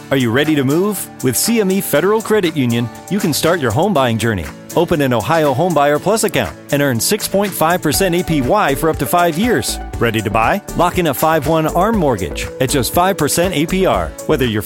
Are you ready to move? With CME Federal Credit Union, you can start your home buying journey. Open an Ohio Homebuyer Plus account and earn 6.5% APY for up to 5 years. Ready to buy? Lock in a 5/1 ARM mortgage at just 5% APR. Whether you're